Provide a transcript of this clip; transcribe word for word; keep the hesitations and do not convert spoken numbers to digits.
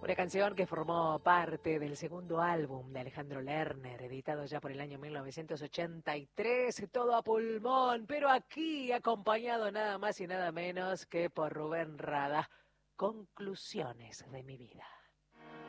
Una canción que formó parte del segundo álbum de Alejandro Lerner, editado ya por el año mil novecientos ochenta y tres, todo a pulmón, pero aquí acompañado nada más y nada menos que por Rubén Rada. Conclusiones de mi vida.